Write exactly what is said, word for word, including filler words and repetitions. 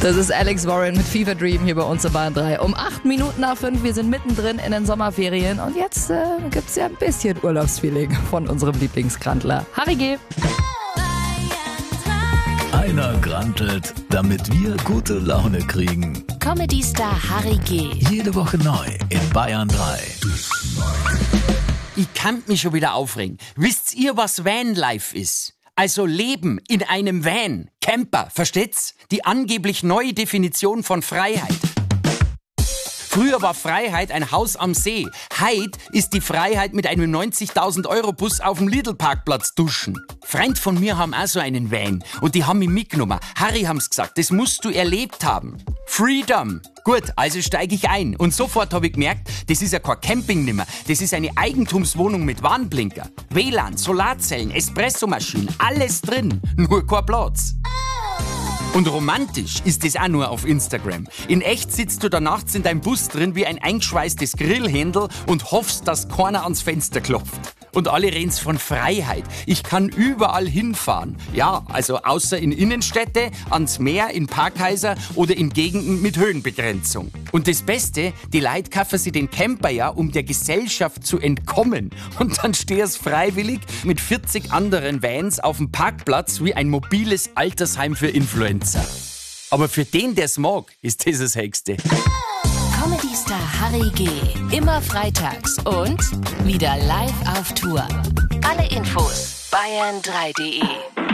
Das ist Alex Warren mit Fever Dream hier bei uns in Bayern drei. Um acht Minuten nach fünf, wir sind mittendrin in den Sommerferien und jetzt äh, gibt's ja ein bisschen Urlaubsfeeling von unserem Lieblingsgrantler Harry G. Einer grantelt, damit wir gute Laune kriegen. Comedy-Star Harry G. Jede Woche neu in Bayern drei. Ich kann mich schon wieder aufregen. Wisst ihr, was Vanlife ist? Also Leben in einem Van. Camper, versteht's? Die angeblich neue Definition von Freiheit. Früher war Freiheit ein Haus am See. Heute ist die Freiheit mit einem neunzigtausend Euro Bus auf dem Lidl-Parkplatz duschen. Freund von mir haben auch so einen Van und die haben mich mitgenommen. Harry haben's gesagt, das musst du erlebt haben. Freedom. Gut, also steige ich ein. Und sofort habe ich gemerkt, das ist ja kein Camping nimmer. Das ist eine Eigentumswohnung mit Warnblinker, W L A N, Solarzellen, Espressomaschinen, alles drin. Nur kein Platz. Und romantisch ist das auch nur auf Instagram. In echt sitzt du da nachts in deinem Bus drin wie ein eingeschweißtes Grillhändel und hoffst, dass keiner ans Fenster klopft. Und alle reden's von Freiheit. Ich kann überall hinfahren. Ja, also außer in Innenstädte, ans Meer, in Parkhäuser oder in Gegenden mit Höhenbegrenzung. Und das Beste, die Leute kaufen sich den Camper ja, um der Gesellschaft zu entkommen. Und dann stehst freiwillig mit vierzig anderen Vans auf dem Parkplatz wie ein mobiles Altersheim für Influencer. Aber für den, der's mag, ist das das Höchste. Comedy-Star Harry G. Immer freitags und wieder live auf Tour. Alle Infos bayern drei punkt de